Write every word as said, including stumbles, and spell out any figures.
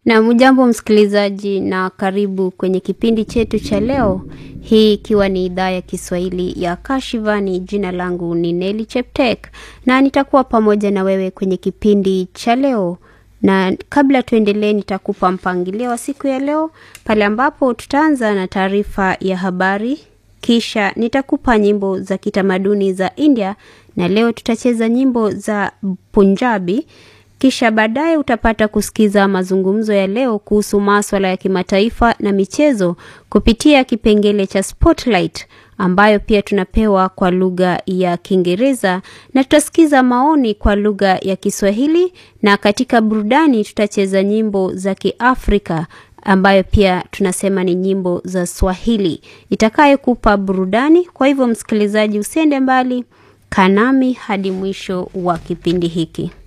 Na mjambo msikilizaji na karibu kwenye kipindi chetu cha leo. Hii ikiwa ni idhaa ya Kiswahili ya Kashivani. Jina langu ni Nelly Cheptek na nitakuwa pamoja na wewe kwenye kipindi cha leo. Na kabla tuendelee, nitakupa mpangilio wa siku ya leo, pale ambapo tutaanza na taarifa ya habari, kisha nitakupa nyimbo za kitamaduni za India, na leo tutacheza nyimbo za Punjabi. Kisha baadaye utapata kusikiza mazungumzo ya leo kuhusu masuala ya kimataifa na michezo kupitia kipengele cha Spotlight, ambayo pia tunapewa kwa lugha ya Kiingereza, na tutasikiza maoni kwa lugha ya Kiswahili, na katika burudani tutacheza nyimbo za Kiafrika ambayo pia tunasema ni nyimbo za Swahili itakayokupa burudani. Kwa hivyo msikilizaji, usiende mbali, kanami hadi mwisho wa kipindi hiki.